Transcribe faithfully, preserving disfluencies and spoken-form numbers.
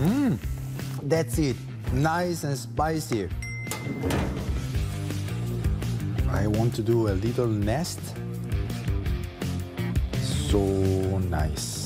Mmm, that's it. Nice and spicy. I want to do a little nest. So nice.